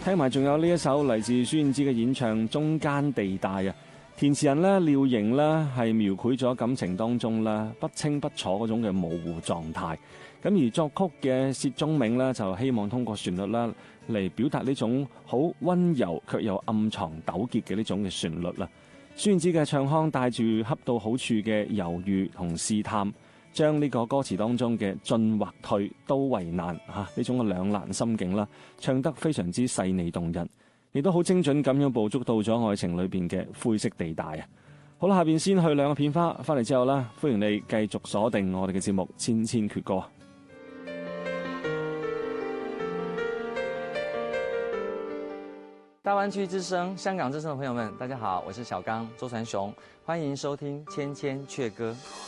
聽埋仲有呢一首嚟自孫燕姿嘅演唱《中間地帶》啊，填詞人呢廖瑩呢係描繪咗感情當中呢不清不楚嗰種嘅模糊狀態，咁而作曲嘅薛宗銘呢就希望通過旋律啦嚟表達呢種好溫柔卻又暗藏糾結嘅呢種嘅旋律啦。孫燕姿嘅唱腔帶住恰到好處嘅猶豫同試探，將呢個歌詞當中嘅進或退都為難呢種嘅兩難心境啦，唱得非常之細膩動人，亦都好精準咁樣捕捉到咗愛情裏邊嘅灰色地帶啊！好啦，下邊先去兩個片花，翻嚟之後啦，歡迎你繼續鎖定我哋嘅節目《千千闕歌》。 大灣區之聲、香港之聲的朋友們，大家好，我是小剛周傳雄，歡迎收聽《千千闕歌》。